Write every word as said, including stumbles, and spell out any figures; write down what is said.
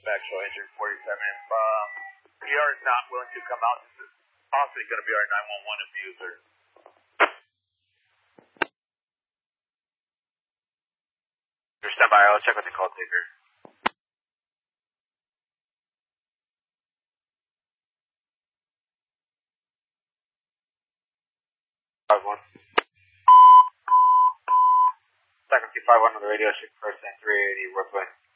actual injured forty-seven. Uh, P R is not willing to come out. This is possibly going to be our nine one one abuser. You're stand by. I'll check with the call taker. five one. Second two five one on the radio, ship person three eighty, Brooklyn.